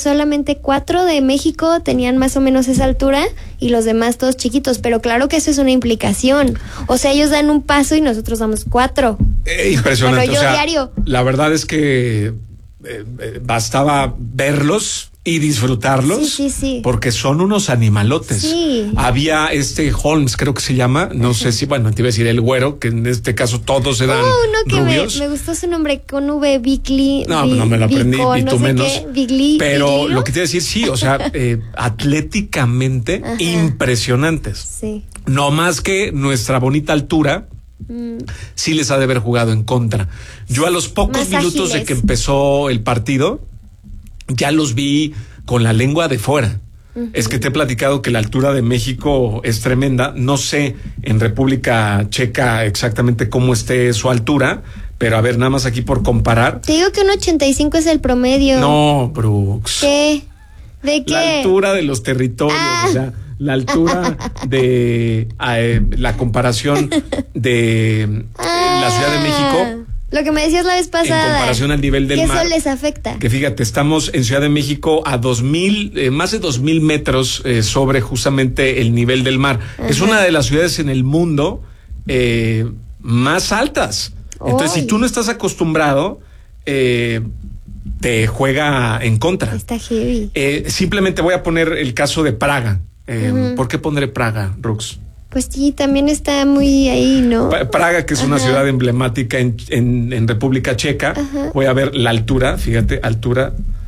solamente 4 de México tenían más o menos esa altura y los demás todos chiquitos, pero claro que eso es una implicación. O sea, ellos dan un paso y nosotros damos 4. Impresionante. Bueno, yo diario. La verdad es que bastaba verlos y disfrutarlos, sí. porque son unos animalotes. Sí. Había Holmes, creo que se llama, no sé si, bueno, te iba a decir el güero, que en este caso todos eran uno que rubios. me gustó su nombre, con V, Bigli. No me lo aprendí, Vico, y tú no sé menos. Qué, Bigli, pero Biglio. lo que te iba a decir, sí, o sea, atléticamente impresionantes. Sí. No más que nuestra bonita altura. Sí les ha de haber jugado en contra. Yo a los pocos Más minutos ágiles. de que empezó el partido, ya los vi con la lengua de fuera. Es que te he platicado que la altura de México es tremenda. No sé en República Checa exactamente cómo esté su altura, pero a ver, nada más aquí por comparar. Te digo que un 85 es el promedio. No, Brooks. ¿Qué? ¿De qué? La altura de los territorios, o sea, la altura de la comparación de la Ciudad de México. Lo que me decías la vez pasada. En comparación al nivel del mar. Que eso les afecta. Que fíjate, estamos en Ciudad de México a 2,000, más de 2,000 metros sobre justamente el nivel del mar. Es una de las ciudades en el mundo más altas. Entonces, si tú no estás acostumbrado, te juega en contra. Está heavy. Simplemente voy a poner el caso de Praga. ¿Por qué pondré Praga, Rux? Pues sí, también está muy ahí, ¿no? Praga, que es una ciudad emblemática en República Checa. Voy a ver la altura, fíjate, altura.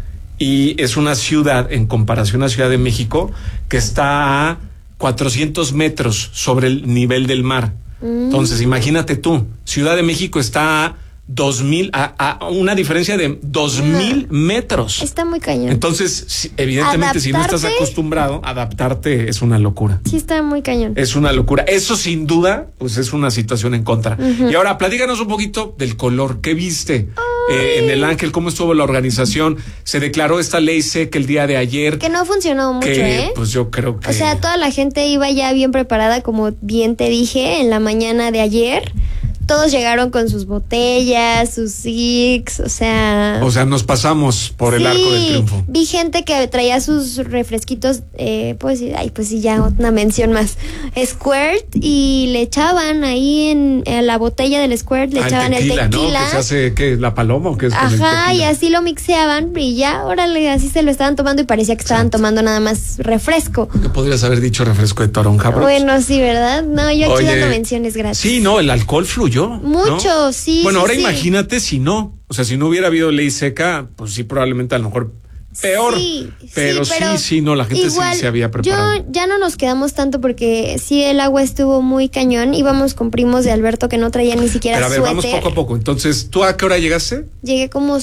Y es una ciudad, en comparación a Ciudad de México, que está a 400 metros sobre el nivel del mar. Entonces, imagínate tú, Ciudad de México está a 2,000, a una diferencia de 2,000 metros. Está muy cañón. Entonces, evidentemente, si no estás acostumbrado, adaptarte es una locura. Sí, está muy cañón. Es una locura. Eso, sin duda, pues es una situación en contra. Y ahora, platícanos un poquito del color. ¿Qué viste en el Ángel? ¿Cómo estuvo la organización? Se declaró esta ley seca el día de ayer. Que no funcionó mucho, Pues yo creo que... O sea, toda la gente iba ya bien preparada, como bien te dije, en la mañana de ayer. Todos llegaron con sus botellas, sus Six, o sea, nos pasamos por el arco del triunfo. Vi gente que traía sus refresquitos, pues sí, ya una mención más. Squirt, y le echaban ahí en la botella del Squirt, le echaban el tequila. ¿No? ¿Que se hace, qué, la paloma o qué es? Ajá, y así lo mixeaban y ya, órale, así se lo estaban tomando y parecía que estaban tomando nada más refresco. ¿Qué podrías haber dicho refresco de toronja, bro? Bueno, sí, ¿verdad? No, yo aquí dando menciones gratis. Sí, no, el alcohol fluyó. Mucho, ¿no? sí. Bueno, sí, ahora sí. imagínate si no. O sea, si no hubiera habido ley seca, pues sí, probablemente a lo mejor peor. Pero no, la gente igual, sí se había preparado. Ya no nos quedamos tanto porque sí, el agua estuvo muy cañón. Íbamos con primos de Alberto que no traían ni siquiera suéter. Pero a ver, vamos poco a poco. Entonces, ¿tú a qué hora llegaste? Llegué como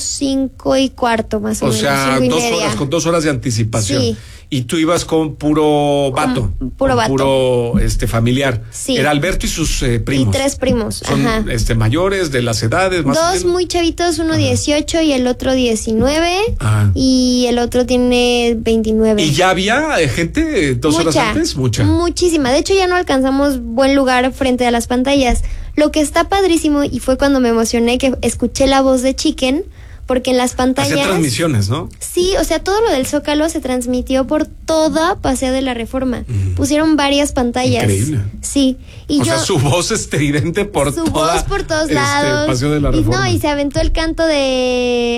5:15 más o menos. O sea, 5:30. 2 horas, con 2 horas de anticipación. Sí. Y tú ibas con puro vato. Puro vato. Puro familiar. Sí. Era Alberto y sus primos. Y 3 primos. Son ajá. mayores, de las edades más. 2 muy chavitos, uno 18 y el otro 19. Y el otro tiene 29. ¿Y ya había gente 2 horas antes? Muchísima. De hecho, ya no alcanzamos buen lugar frente a las pantallas. Lo que está padrísimo, y fue cuando me emocioné, que escuché la voz de Chicken, porque en las pantallas... Hacía transmisiones, ¿no? Sí, o sea, todo lo del Zócalo se transmitió por toda Paseo de la Reforma. Pusieron varias pantallas. Increíble. Sí. Y o sea, su voz estridente por su voz por todos lados. Paseo de la Reforma. Y se aventó el canto de...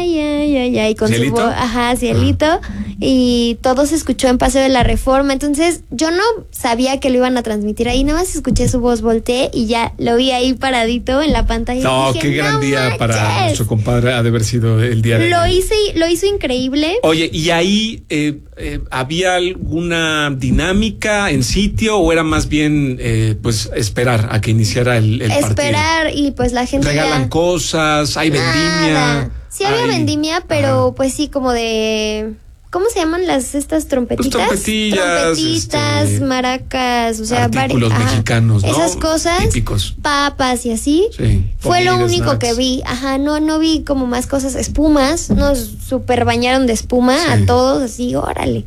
Ay, con ¿Cielito? su voz. Ajá, Cielito. Y todo se escuchó en Paseo de la Reforma. Entonces, yo no sabía que lo iban a transmitir ahí. Nada más escuché su voz, volteé y ya lo vi ahí paradito en la pantalla. No, dije, qué gran día manches. para nuestro compadre ha de haber sido el día de hoy. Lo hizo increíble. Oye, ¿y ahí había alguna dinámica en sitio o era más bien pues esperar a que iniciara el partido? Esperar, y pues la gente regalan cosas, hay vendimia. Sí había vendimia, pero pues sí, como de ¿cómo se llaman estas trompetitas? Pues trompetillas, maracas, o sea, artículos mexicanos, ¿no? Esas cosas, típicos, papas y así. Sí, fue lo único snacks que vi. No vi como más cosas, espumas, nos super bañaron de espuma a todos, así, órale.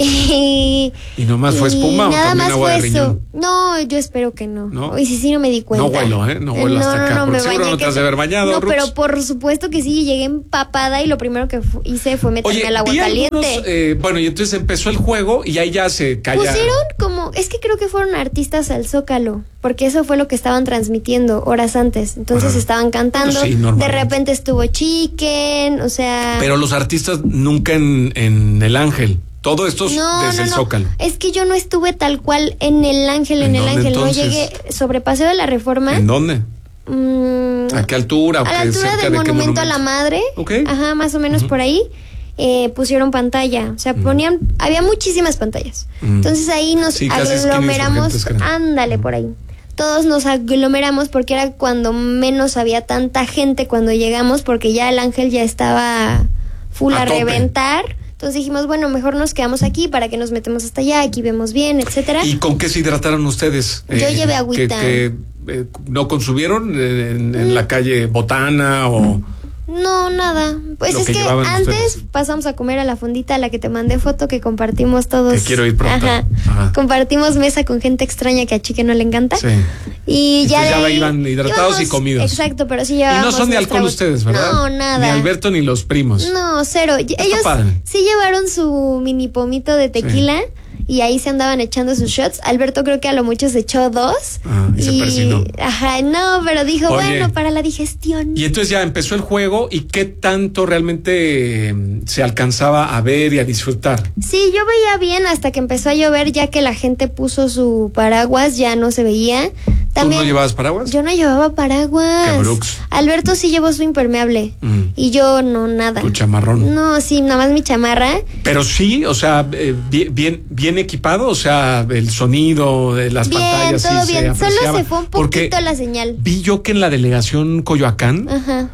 ¿Y nomás fue espuma o nada más agua fue de eso? riñón? No, yo espero que no. Y sí, no me di cuenta. No huelo, no huelo hasta acá. No, seguro no te has de haber bañado, No, pero por supuesto que sí, llegué empapada y lo primero que hice fue meterme al agua caliente. Bueno, y entonces empezó el juego y ahí ya se calla. Pusieron es que creo que fueron artistas al Zócalo, porque eso fue lo que estaban transmitiendo horas antes. Entonces estaban cantando. Sí, de repente estuvo Chicken, o sea. Pero los artistas nunca en El Ángel. Todo esto desde el Zócalo. Es que yo no estuve tal cual en El Ángel, entonces? No llegué sobre Paseo de la Reforma. ¿En dónde? ¿A qué altura? A la altura del Monumento a la Madre. Okay. Ajá, más o menos por ahí. Pusieron pantalla, o sea, había muchísimas pantallas. Entonces ahí nos aglomeramos, ándale por ahí. Todos nos aglomeramos porque era cuando menos había tanta gente cuando llegamos, porque ya El Ángel ya estaba full a reventar. Entonces dijimos, bueno, mejor nos quedamos aquí para que nos metemos hasta allá, aquí vemos bien, etcétera. ¿Y con qué se hidrataron ustedes? Yo llevé agüita. ¿No consumieron en la calle Botana o...? No, nada. Pues es que antes pasamos a comer a la fondita a la que te mandé foto, que compartimos todos. Que quiero ir pronto. Ajá. Compartimos mesa con gente extraña que a Chique no le encanta. Sí. Y ya iban hidratados y comidos. Exacto, pero sí llevábamos. Y no son de alcohol ustedes, ¿verdad? No, nada. Ni Alberto ni los primos. No, cero. Ellos sí llevaron su mini pomito de tequila. Sí. Y ahí se andaban echando sus shots. Alberto creo que a lo mucho se echó 2. Y se persinó. No, pero dijo, bueno, para la digestión. Y entonces ya empezó el juego. ¿Y qué tanto realmente se alcanzaba a ver y a disfrutar? Sí, yo veía bien hasta que empezó a llover, ya que la gente puso su paraguas, ya no se veía. También, ¿tú no llevabas paraguas? Yo no llevaba paraguas. ¿Qué Brooks? Alberto sí llevó su impermeable. Y yo no, nada. ¿Tu chamarrón? No, sí, nada más mi chamarra. Pero sí, o sea, bien equipado, o sea, el sonido de las pantallas. Todo sí bien, se solo se fue un poquito la señal. Vi yo que en la delegación Coyoacán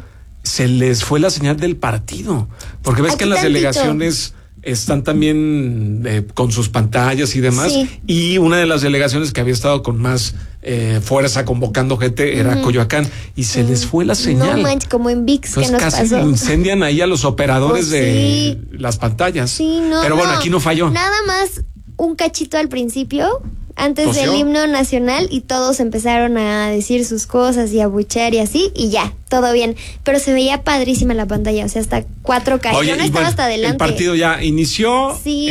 se les fue la señal del partido. Porque ves que en las delegaciones están también con sus pantallas y demás. Sí. Y una de las delegaciones que había estado con más fuerza convocando gente era Coyoacán. Y se les fue la señal. No manches, como en ViX que nos casi pasó. Incendian ahí a los operadores de las pantallas. Sí, pero bueno, aquí no falló. Nada más un cachito al principio, antes del himno nacional, y todos empezaron a decir sus cosas y a buchear y así, y ya, todo bien. Pero se veía padrísima la pantalla, o sea, hasta 4K. Oye, yo no estaba hasta adelante. El partido ya inició. Sí.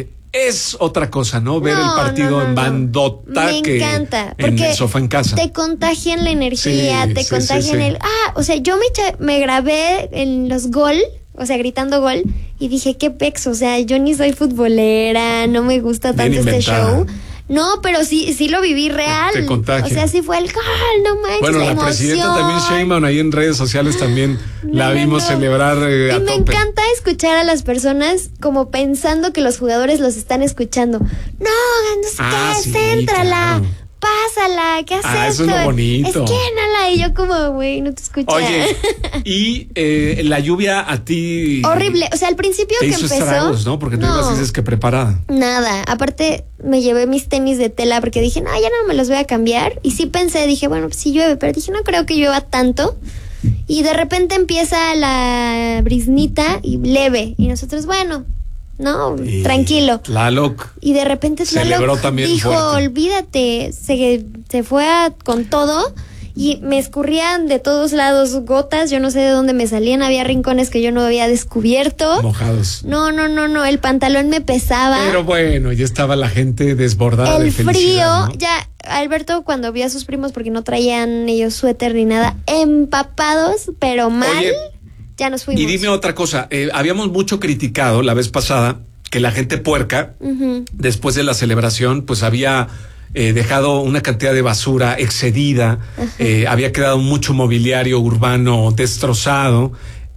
Es otra cosa, ¿no? Ver el partido en bandota. Me encanta. En el sofá en casa. Te contagian la energía, te contagian el... o sea, yo me grabé en los gol, o sea, gritando gol, y dije, qué pex, o sea, yo ni soy futbolera, no me gusta tanto este show. No, pero sí lo viví real. Te contagia. O sea, sí fue el gol, no manches. Bueno, la emoción. Presidenta también, Sheinbaum, ahí en redes sociales también la vimos celebrar a y tope. Me encanta escuchar a las personas como pensando que los jugadores los están escuchando. No sé qué, céntrala. Claro. Pásala, ¿qué haces? Eso es lo bonito. Esquénala. Y yo como, güey, no te escuché. Oye, y la lluvia a ti... Horrible, o sea, al principio te que hizo empezó... estragos, ¿no? Porque tú ibas, dices que preparada. Nada, aparte me llevé mis tenis de tela porque dije, no, ya no me los voy a cambiar. Y sí pensé, dije, bueno, pues sí llueve, pero dije, no creo que llueva tanto. Y de repente empieza la briznita y leve. Y nosotros, bueno... No, tranquilo. Tlaloc. Y de repente Tlaloc dijo, fuerte. Olvídate, se fue con todo y me escurrían de todos lados gotas, yo no sé de dónde me salían, había rincones que yo no había descubierto. Mojados. No, el pantalón me pesaba. Pero bueno, ya estaba la gente desbordada de felicidad. El frío, ¿no? Ya Alberto cuando vio a sus primos, porque no traían ellos suéter ni nada, empapados, pero mal. Oye, ya nos fuimos. Y dime otra cosa, habíamos mucho criticado la vez pasada que la gente puerca, después de la celebración, pues había dejado una cantidad de basura excedida, había quedado mucho mobiliario urbano destrozado.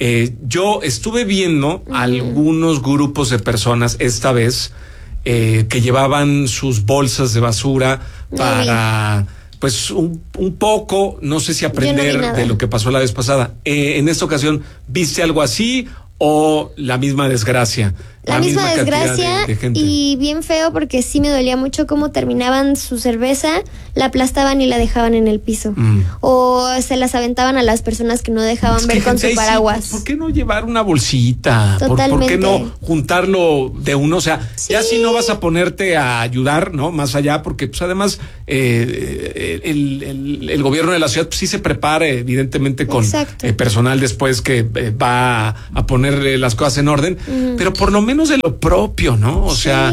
Yo estuve viendo algunos grupos de personas esta vez que llevaban sus bolsas de basura para... pues un poco, no sé si aprender de lo que pasó la vez pasada. En esta ocasión, ¿viste algo así o la misma desgracia. La misma desgracia de gente. Y bien feo porque sí me dolía mucho cómo terminaban su cerveza, la aplastaban y la dejaban en el piso. O se las aventaban a las personas que no dejaban ver con su paraguas. Sí, ¿por qué no llevar una bolsita? Totalmente. ¿Por qué no juntarlo de uno? O sea, ya si no vas a ponerte a ayudar, ¿no? Más allá, porque pues además el gobierno de la ciudad pues, sí se prepara evidentemente con personal después que va a poner las cosas en orden, pero por lo menos de lo propio, ¿no? O sea,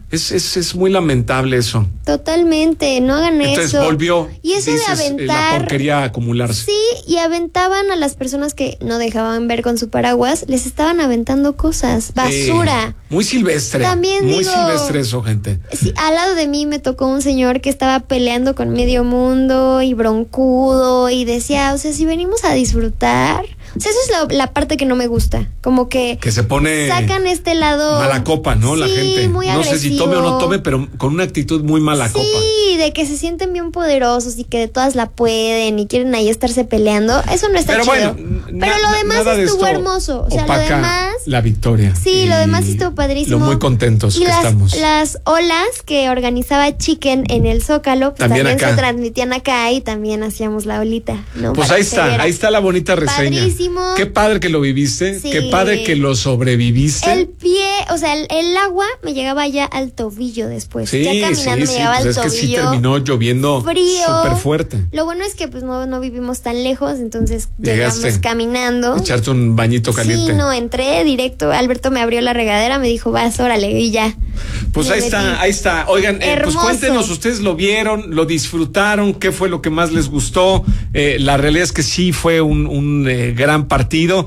es muy lamentable eso. Totalmente, no hagan Entonces, eso. Volvió, y eso de aventar. La porquería a acumularse. Sí, y aventaban a las personas que no dejaban ver con su paraguas, les estaban aventando cosas, basura. Muy silvestre. También muy silvestre eso, gente. Sí, al lado de mí me tocó un señor que estaba peleando con medio mundo y broncudo y decía, o sea, si venimos a disfrutar. O sea, eso es la parte que no me gusta. Como que se pone sacan este lado mala copa, ¿no? La gente. Muy agresivo. No sé si tome o no tome, pero con una actitud muy mala copa. Sí, de que se sienten bien poderosos y que de todas la pueden y quieren ahí estarse peleando. Eso no está chido. Bueno, pero lo demás estuvo hermoso. O sea, lo demás. La victoria. Sí, lo demás estuvo padrísimo. Lo muy contentos y que estamos. Las olas que organizaba Chicken en el Zócalo, pues también se transmitían acá y también hacíamos la olita, ¿no? Pues ahí está la bonita reseña. Padrísimo. Qué padre que lo viviste, qué padre que lo sobreviviste. El pie, o sea, el agua me llegaba ya al tobillo después. Ya caminando me llegaba al tobillo. Es que sí terminó lloviendo súper fuerte. Lo bueno es que pues no vivimos tan lejos, entonces llegamos caminando. Echarte un bañito caliente. Sí, no, entré directo. Alberto me abrió la regadera, me dijo, vas, órale, y ya. Pues ahí está. Oigan, pues cuéntenos, ustedes lo vieron, lo disfrutaron, qué fue lo que más les gustó. La realidad es que sí fue un gran partido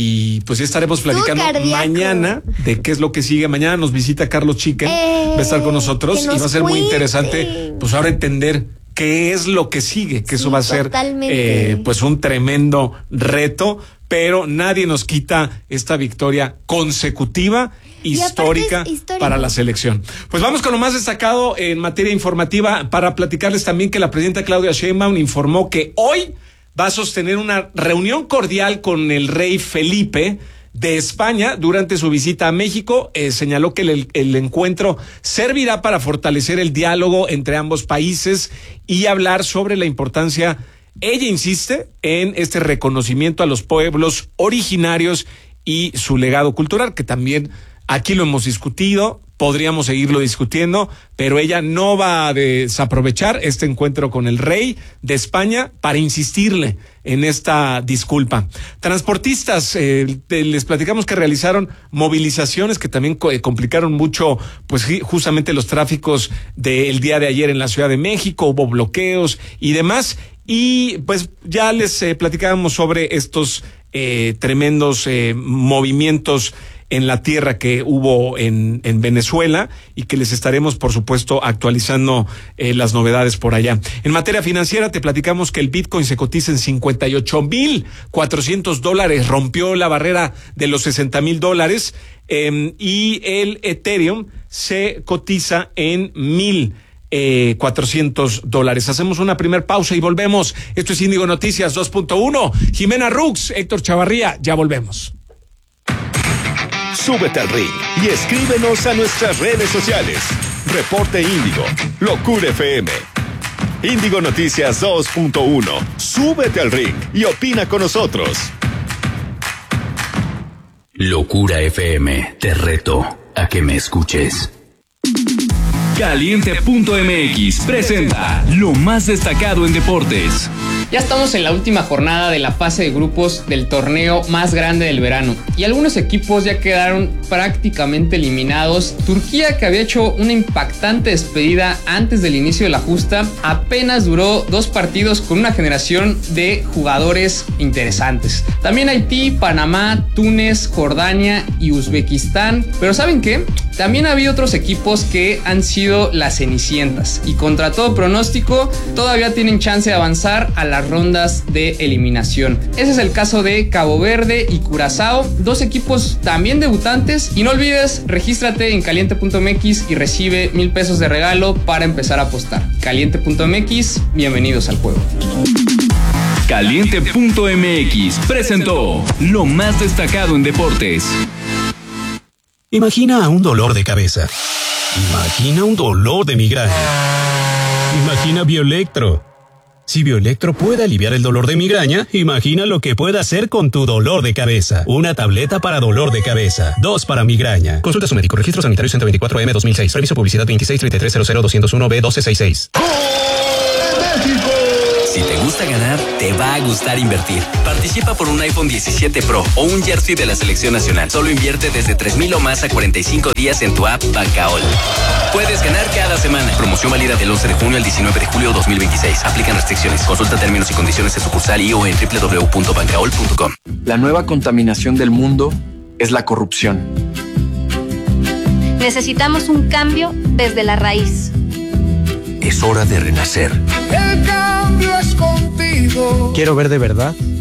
y pues ya estaremos platicando mañana de qué es lo que sigue. Mañana nos visita Carlos Chicken, va a estar con nosotros y va a ser muy interesante pues ahora entender qué es lo que sigue, que eso va a ser pues un tremendo reto, pero nadie nos quita esta victoria consecutiva histórica para la selección. Pues vamos con lo más destacado en materia informativa para platicarles también que la presidenta Claudia Sheinbaum informó que hoy va a sostener una reunión cordial con el rey Felipe de España durante su visita a México. Señaló que el encuentro servirá para fortalecer el diálogo entre ambos países y hablar sobre la importancia, ella insiste, en este reconocimiento a los pueblos originarios y su legado cultural, que también aquí lo hemos discutido, podríamos seguirlo discutiendo, pero ella no va a desaprovechar este encuentro con el rey de España para insistirle en esta disculpa. Transportistas, les platicamos que realizaron movilizaciones que también complicaron mucho, pues justamente los tráficos del día de ayer en la Ciudad de México, hubo bloqueos y demás, y pues ya les platicábamos sobre estos tremendos movimientos en la tierra que hubo en Venezuela y que les estaremos, por supuesto, actualizando las novedades por allá. En materia financiera, te platicamos que el Bitcoin se cotiza en $58,400, rompió la barrera de los $60,000, y el Ethereum se cotiza en $1,400. Hacemos una primer pausa y volvemos. Esto es Índigo Noticias 2.1. Jimena Rux, Héctor Chavarría, ya volvemos. Súbete al ring y escríbenos a nuestras redes sociales. Reporte Índigo, Locura FM. Índigo Noticias 2.1. Súbete al ring y opina con nosotros. Locura FM, te reto a que me escuches. Caliente.mx presenta lo más destacado en deportes. Ya estamos en la última jornada de la fase de grupos del torneo más grande del verano y algunos equipos ya quedaron prácticamente eliminados. Turquía, que había hecho una impactante despedida antes del inicio de la justa, apenas duró 2 partidos con una generación de jugadores interesantes. También Haití, Panamá, Túnez, Jordania y Uzbekistán. Pero ¿saben qué? También había otros equipos que han sido las cenicientas y contra todo pronóstico todavía tienen chance de avanzar a las rondas de eliminación. Ese es el caso de Cabo Verde y Curazao, 2 equipos también debutantes. Y no olvides, regístrate en caliente.mx y recibe $1,000 de regalo para empezar a apostar. Caliente.mx, bienvenidos al juego. Caliente.mx presentó lo más destacado en deportes. Imagina un dolor de cabeza. Imagina un dolor de migraña. Imagina Bioelectro. Si Bioelectro puede aliviar el dolor de migraña, imagina lo que puede hacer con tu dolor de cabeza. Una tableta para dolor de cabeza, 2 para migraña. Consulta a su médico. Registro sanitario 124M 2006. Reviso publicidad 2633000201B1266. Si te gusta ganar, te va a gustar invertir. Participa por un iPhone 17 Pro o un jersey de la Selección Nacional. Solo invierte desde 3,000 o más a 45 días en tu app Bancaol. Puedes ganar cada semana. Promoción válida del 11 de junio al 19 de julio 2026. Aplican restricciones. Consulta términos y condiciones en sucursal y o en www.bancaol.com. La nueva contaminación del mundo es la corrupción. Necesitamos un cambio desde la raíz. Es hora de renacer. El cambio es contigo. Quiero ver de verdad